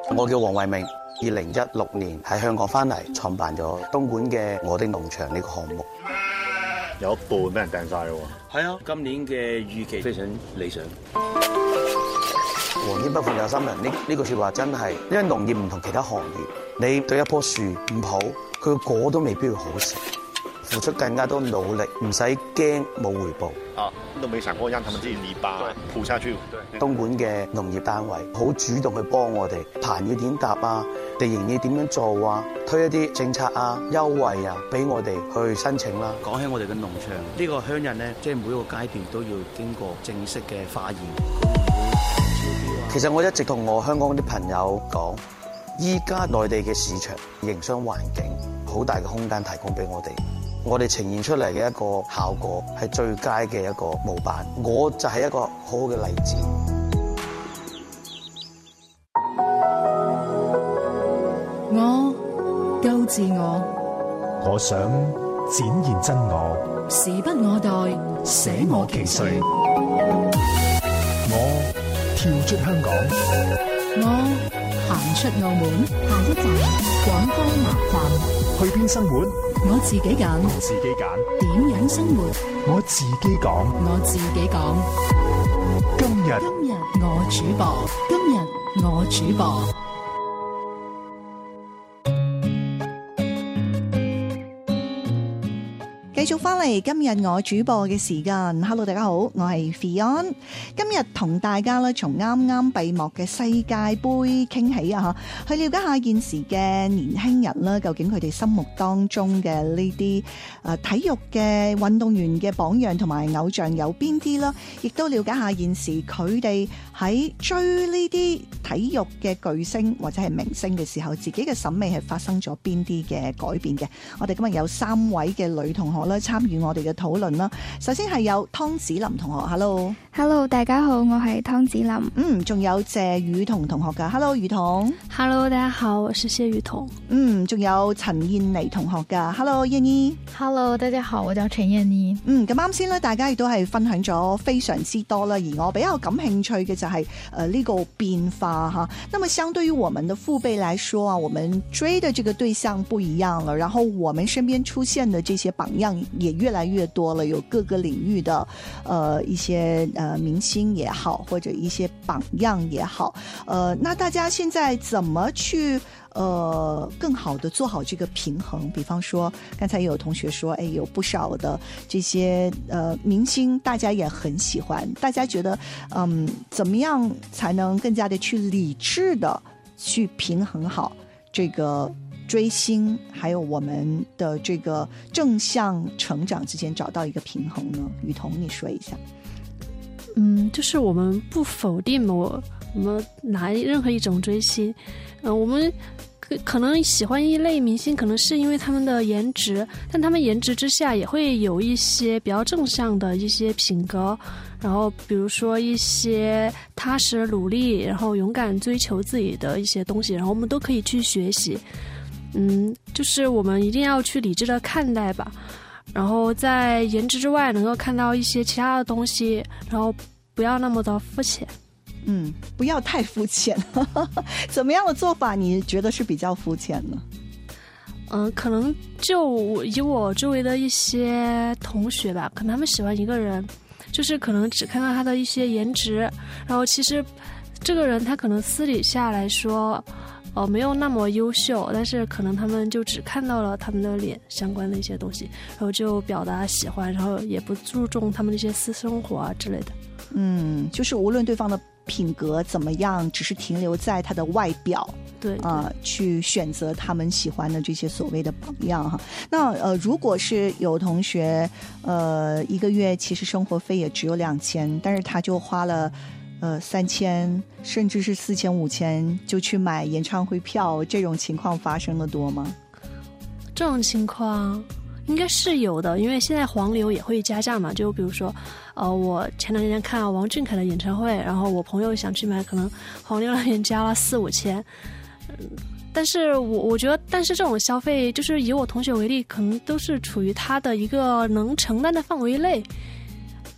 我叫黃慧明，2016年喺香港翻嚟創辦咗東莞嘅我的農場呢個項目。 有一半俾人掟晒咯喎。 係啊，今年嘅預期非常理想。皇天不負有心人，呢句説話真係，因為農業唔同其他行業，你對一棵樹唔好，佢個果都未必會好食。付出更加多努力，唔使驚冇回報。 都沒想過讓他們自己泥巴鋪下去。 東莞嘅農業單位好主動去幫我哋，棚要點搭啊，地形要點樣做啊，推一啲政策啊、優惠啊，俾我哋去申請啦。講起我哋嘅農場，呢個鄉人咧，即係每一個階段都要經過正式嘅化驗。其實我一直同我香港啲朋友講，依家內地嘅市場營商環境好大嘅空間提供俾我哋。我哋呈現出嚟嘅一個效果係最佳嘅一個模板，我就係一個好好嘅例子。 我夠自我， 我想展現真我， 時不我待，捨我其誰。 我跳出香港， 我行出澳門，下一站廣州南站。 去邊生活？ 我自己揀， 自己揀。 點樣生活？ 我自己講， 我自己講。 今日我主播，今日我主播。 繼續翻嚟今日我主播嘅時間 ，Hello 大家好，我係 Fion， 今日同大家咧從啱啱閉幕嘅世界盃傾起啊，去了解下現時嘅年輕人啦，究竟佢哋心目當中嘅呢啲體育嘅運動員嘅榜樣同埋偶像有邊啲啦，亦都了解下現時佢哋喺追呢啲體育嘅巨星或者係明星嘅時候，自己嘅審美係發生咗邊啲嘅改變嘅。我哋今日有3位嘅女同學參與我哋嘅討論啦。首先係有湯子琳同學 ，Hello， 大家好，我係湯子琳。 仲有謝雨桐同學噶 ，Hello， 雨桐。 Hello， 大家好，我是謝雨桐。 仲有陳燕妮同學噶 ，Hello， 燕妮。 Hello， 大家好，我叫陳燕妮。 咁啱先咧，大家亦都係分享咗非常之多啦，而我比較感興趣嘅就係呢個變化哈。那麼相對於我們的父輩來說啊，我們追的這個對象不一樣了，然後我們身邊出現的這些榜樣也越來越多了，有各個領域的一些明星也好，或者一些榜樣也好，那大家現在怎麼去更好的做好這個平衡？比方說剛才有同學說，有不少的這些明星大家也很喜歡，大家覺得怎麼樣才能更加的去理智的去平衡好這個追星還有我們的這個正向成長之間找到一個平衡呢？雨桐你說一下。 就是我們不否定我們拿任何一種追星，我們可能喜歡一類明星，可能是因為他們的顏值，但他們顏值之下也會有一些比較正向的一些品格，然後比如說一些踏實努力，然後勇敢追求自己的一些東西，然後我們都可以去學習。就是我們一定要去理智的看待吧，然後在顏值之外能夠看到一些其他的東西，然後不要那麼的膚淺。 不要太膚淺。怎麼樣的做法你覺得是比較膚淺呢？ 可能就以我周圍的一些同學吧，可能他們喜歡一個人，就是可能只看到他的一些顏值，然後其實這個人他可能私底下來說沒有那麼優秀，但是可能他們就只看到了他們的臉相關的一些東西，然後就表達喜歡，然後也不注重他們的一些私生活啊之類的。 就是無論對方的品格怎麼樣，只是停留在他的外表， 對， 去選擇他們喜歡的這些所謂的榜樣哈。那如果是有同學一個月其實生活費也只有2000，但是他就花了3000甚至是4000、5000就去買演唱會票，這種情況發生得多嗎？ 這種情況應該是有的，因為現在黃牛也會加價嘛，就比如說我前兩天看王俊凱的演唱會，然後我朋友想去買，可能黃牛那邊加了4、5千，但是我覺得，但是這種消費就是以我同學為例，可能都是處於他的一個能承擔的範圍內。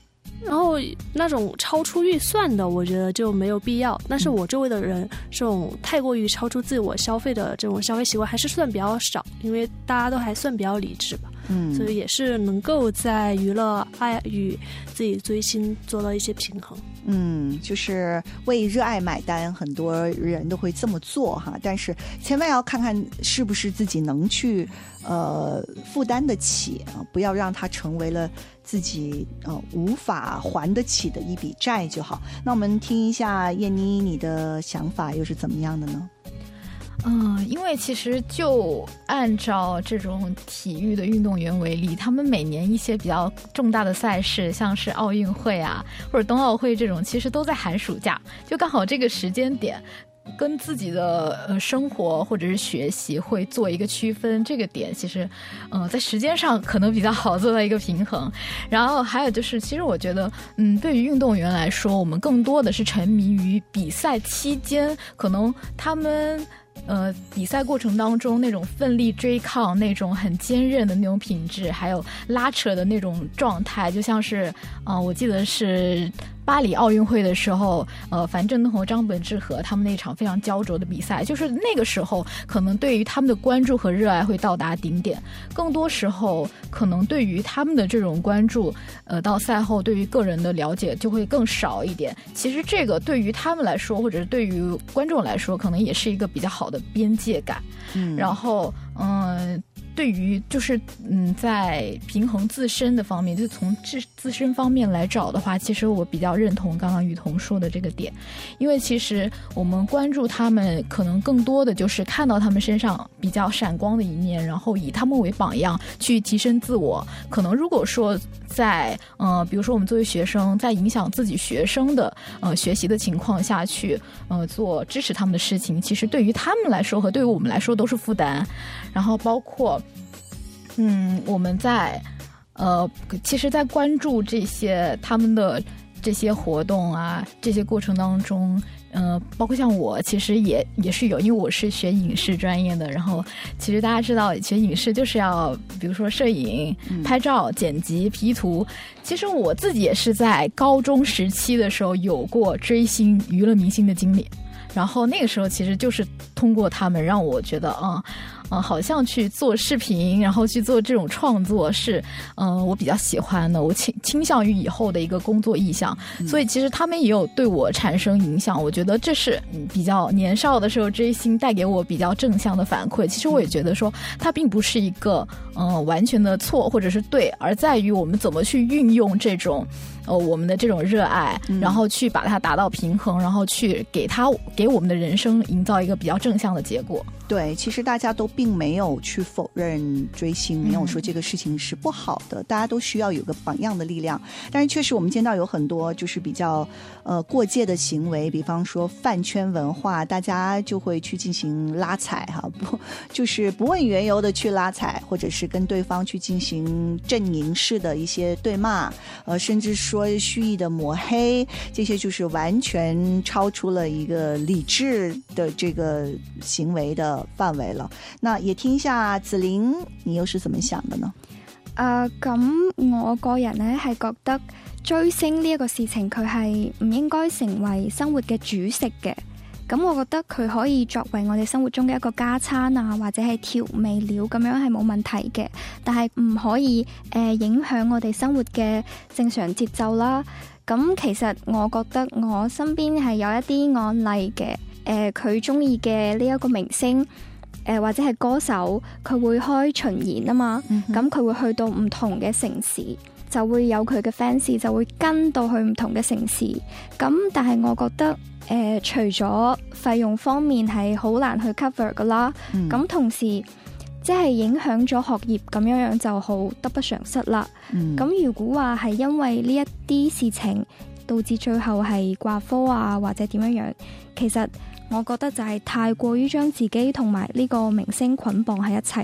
然后那种超出预算的我觉得就没有必要，但是我周围的人这种太过于超出自我消费的这种消费习惯还是算比较少，因为大家都还算比较理智吧。所以也是能够在娱乐爱与自己追星做到一些平衡。 就是为热爱买单，很多人都会这么做哈，但是千万要看看是不是自己能去负担得起啊，不要让它成为了自己无法还得起的一笔债就好。那我们听一下燕妮你的想法又是怎么样的呢？ 因为其实就按照这种体育的运动员为例，他们每年一些比较重大的赛事，像是奥运会啊或者冬奥会这种，其实都在寒暑假，就刚好这个时间点跟自己的生活或者是学习会做一个区分，这个点其实在时间上可能比较好做到一个平衡。然后还有就是其实我觉得对于运动员来说，我们更多的是沉迷于比赛期间，可能他们比赛过程当中那种奋力追抗，那种很坚韧的那种品质，还有拉扯的那种状态，就像是我记得是巴黎奥运会的时候，樊振东和张本智和他们那场非常焦灼的比赛，就是那个时候可能对于他们的关注和热爱会到达顶点，更多时候可能对于他们的这种关注到赛后对于个人的了解就会更少一点。其实这个对于他们来说，或者是对于观众来说，可能也是一个比较好的边界感。然后对于就是在平衡自身的方面，就从自身方面来找的话，其实我比较认同刚刚雨桐说的这个点。因为其实我们关注他们可能更多的就是看到他们身上比较闪光的一面，然后以他们为榜样去提升自我。可能如果说在比如说我们作为学生，在影响自己学生的学习的情况下去做支持他们的事情，其实对于他们来说和对于我们来说都是负担。然后包括我们在其实在关注这些他们的这些活动啊，这些过程当中包括像我其实也是有，因为我是学影视专业的，然后其实大家知道学影视就是要比如说摄影、拍照、剪辑、P 图。其实我自己也是在高中时期的时候有过追星娱乐明星的经历，然后那个时候其实就是通过他们让我觉得好像去做视频，然后去做这种创作是我比较喜欢的，我倾向于以后的一个工作意向。所以其实他们也有对我产生影响，我觉得这是比较年少的时候追星带给我比较正向的反馈。其实我也觉得说它并不是一个完全的错或者是对，而在于我们怎么去运用这种我们的这种热爱，然后去把它达到平衡，然后去给我们的人生营造一个比较正向的结果。 对，其实大家都并没有去否认追星，没有说这个事情是不好的，大家都需要有个榜样的力量。但是确实我们见到有很多就是比较过界的行为，比方说饭圈文化，大家就会去进行拉踩就是不问缘由的去拉踩，或者是跟对方去进行阵营式的一些对骂，甚至说蓄意的抹黑，这些就是完全超出了一个理智的这个行为的範圍啦。那也聽一下子玲，你又是怎麼想的呢？ 咁我個人呢係覺得追星呢一個事情佢係唔應該成為生活嘅主食嘅。咁我覺得佢可以作為我哋生活中嘅一個加餐啊，或者係調味料咁樣係冇問題嘅，但係唔可以影響我哋生活嘅正常節奏啦。咁其實我覺得我身邊係有一啲案例嘅。佢中意嘅呢一個明星或者係歌手，佢會開巡演啊嘛，咁佢會去到唔同嘅城市，就會有佢嘅 fans 就會跟到去唔同嘅城市。咁但係我覺得除咗費用方面係好難去 cover 噶啦，咁同時即係影響咗學業咁樣就好得不償失啦。咁如果話係因為呢一啲事情導致最後係掛科啊或者點樣，其實我覺得就係太過於將自己同埋呢個明星捆綁喺一齊啦。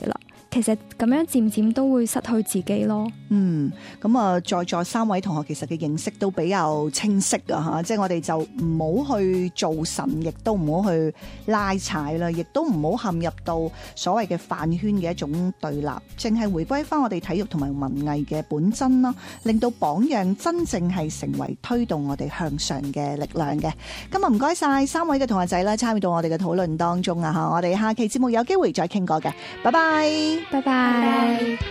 其實咁樣漸漸都會失去自己咯。 咁啊，在座3位同學其實嘅認識都比較清晰啊嚇，即係我哋就唔好去做神，亦都唔好去拉踩啦，亦都唔好陷入到所謂嘅飯圈嘅一種對立，淨係回歸翻我哋體育同埋文藝嘅本真啦，令到榜樣真正係成為推動我哋向上嘅力量嘅。今日唔該晒3位嘅同學仔啦，參與到我哋嘅討論當中啊嚇，我哋下期節目有機會再傾過嘅，拜拜， 拜拜。